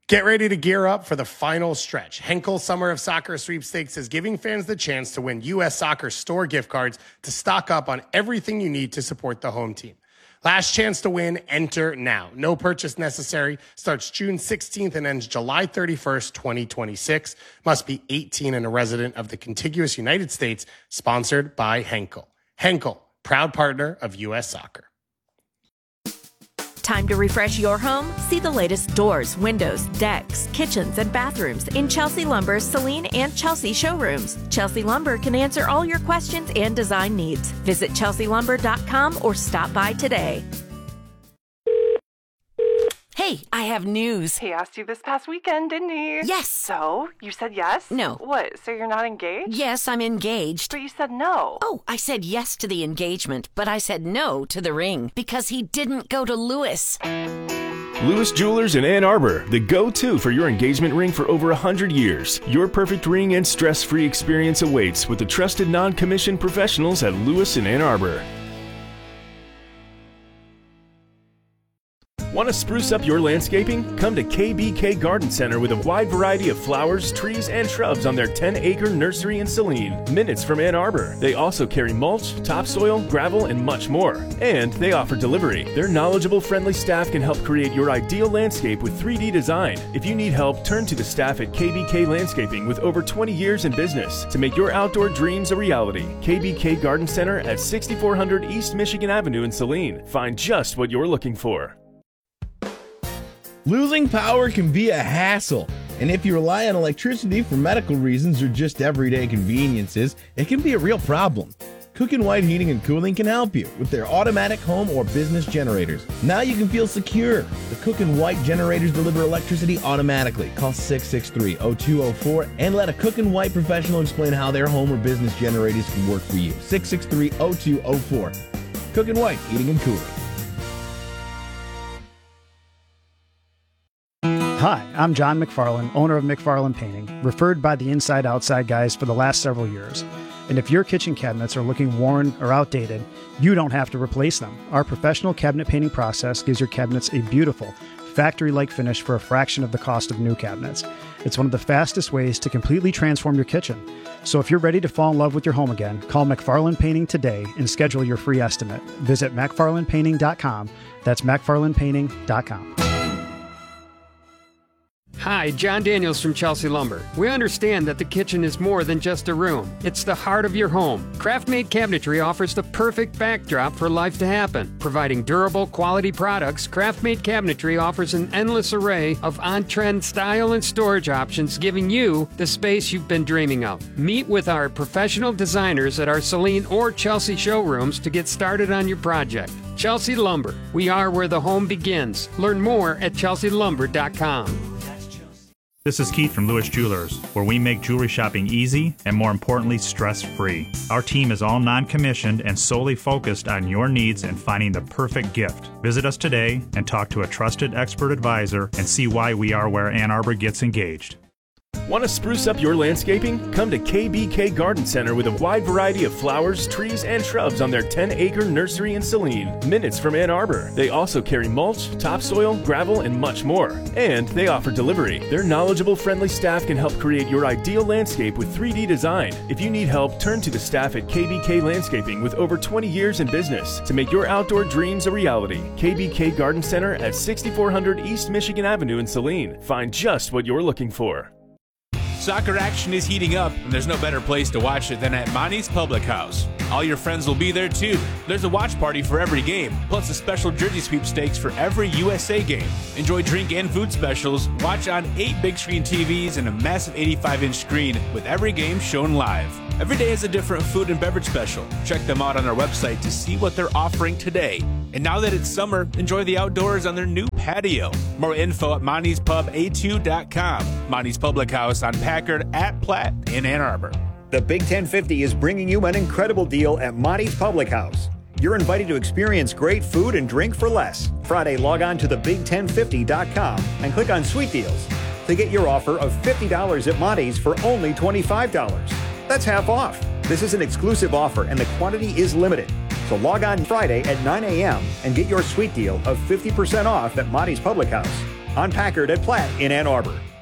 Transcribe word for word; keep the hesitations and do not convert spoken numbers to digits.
Get ready to gear up for the final stretch. Henkel Summer of Soccer Sweepstakes is giving fans the chance to win U S Soccer store gift cards to stock up on everything you need to support the home team. Last chance to win, enter now. No purchase necessary. Starts June sixteenth and ends July thirty-first, twenty twenty-six. Must be eighteen and a resident of the contiguous United States. Sponsored by Henkel. Henkel, proud partner of U S Soccer. Time to refresh your home? See the latest doors, windows, decks, kitchens, and bathrooms in Chelsea Lumber's Celine and Chelsea showrooms. Chelsea Lumber can answer all your questions and design needs. Visit chelsea lumber dot com or stop by today. Hey, I have news. He asked you this past weekend, didn't he? Yes. So, you said yes? No. What, so you're not engaged? Yes, I'm engaged. But you said no. Oh, I said yes to the engagement, but I said no to the ring because he didn't go to Lewis. Lewis Jewelers in Ann Arbor, the go-to for your engagement ring for over one hundred years. Your perfect ring and stress-free experience awaits with the trusted non-commissioned professionals at Lewis in Ann Arbor. Want to spruce up your landscaping? Come to K B K Garden Center with a wide variety of flowers, trees, and shrubs on their ten acre nursery in Saline, minutes from Ann Arbor. They also carry mulch, topsoil, gravel, and much more. And they offer delivery. Their knowledgeable, friendly staff can help create your ideal landscape with three D design. If you need help, turn to the staff at K B K Landscaping with over twenty years in business to make your outdoor dreams a reality. K B K Garden Center at sixty-four hundred East Michigan Avenue in Saline. Find just what you're looking for. Losing power can be a hassle, and if you rely on electricity for medical reasons or just everyday conveniences, it can be a real problem. Cook and White Heating and Cooling can help you with their automatic home or business generators. Now you can feel secure. The Cook and White generators deliver electricity automatically. Call six six three, oh two oh four and let a Cook and White professional explain how their home or business generators can work for you. six six three, oh two oh four. Cook and White Heating and Cooling. Hi, I'm John McFarland, owner of McFarland Painting, referred by the Inside Outside guys for the last several years. And if your kitchen cabinets are looking worn or outdated, you don't have to replace them. Our professional cabinet painting process gives your cabinets a beautiful, factory-like finish for a fraction of the cost of new cabinets. It's one of the fastest ways to completely transform your kitchen. So if you're ready to fall in love with your home again, call McFarland Painting today and schedule your free estimate. Visit mcfarland painting dot com. That's mcfarland painting dot com. Hi, John Daniels from Chelsea Lumber. We understand that the kitchen is more than just a room. It's the heart of your home. Craft-made cabinetry offers the perfect backdrop for life to happen. Providing durable, quality products, Craft-made cabinetry offers an endless array of on-trend style and storage options, giving you the space you've been dreaming of. Meet with our professional designers at our Saline or Chelsea showrooms to get started on your project. Chelsea Lumber. We are where the home begins. Learn more at chelsea lumber dot com. This is Keith from Lewis Jewelers, where we make jewelry shopping easy and, more importantly, stress-free. Our team is all non-commissioned and solely focused on your needs and finding the perfect gift. Visit us today and talk to a trusted expert advisor and see why we are where Ann Arbor gets engaged. Want to spruce up your landscaping? Come to K B K Garden Center with a wide variety of flowers, trees, and shrubs on their ten acre nursery in Saline, minutes from Ann Arbor. They also carry mulch, topsoil, gravel, and much more. And they offer delivery. Their knowledgeable, friendly staff can help create your ideal landscape with three D design. If you need help, turn to the staff at K B K Landscaping with over twenty years in business to make your outdoor dreams a reality. K B K Garden Center at sixty-four hundred East Michigan Avenue in Saline. Find just what you're looking for. Soccer action is heating up, and there's no better place to watch it than at Monty's Public House. All your friends will be there too. There's a watch party for every game, plus a special jersey sweepstakes for every U S A game. Enjoy drink and food specials, watch on eight big screen T Vs and a massive eighty-five inch screen with every game shown live. Every day is a different food and beverage special. Check them out on our website to see what they're offering today. And now that it's summer, enjoy the outdoors on their new patio. More info at monties pub a two dot com. Monty's Public House on Packard at Platt in Ann Arbor. The Big ten fifty is bringing you an incredible deal at Monty's Public House. You're invited to experience great food and drink for less. Friday, log on to the big ten fifty dot com and click on Sweet Deals to get your offer of fifty dollars at Monty's for only twenty-five dollars. That's half off. This is an exclusive offer and the quantity is limited. So log on Friday at nine a m and get your sweet deal of fifty percent off at Monty's Public House. on Packard at Platt in Ann Arbor.